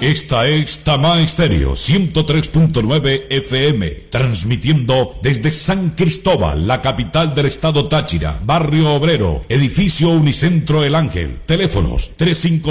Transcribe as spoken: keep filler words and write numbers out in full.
Esta es Tamá Estéreo ciento tres punto nueve F M, transmitiendo desde San Cristóbal, la capital del estado Táchira, barrio Obrero, edificio Unicentro El Ángel. Teléfonos tres cinco